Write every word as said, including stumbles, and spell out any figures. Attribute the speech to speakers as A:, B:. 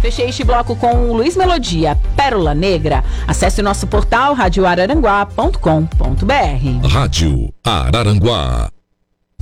A: Fechei este bloco com o Luiz Melodia, Pérola Negra. Acesse o nosso portal rádio araranguá ponto com ponto br.
B: Rádio Araranguá.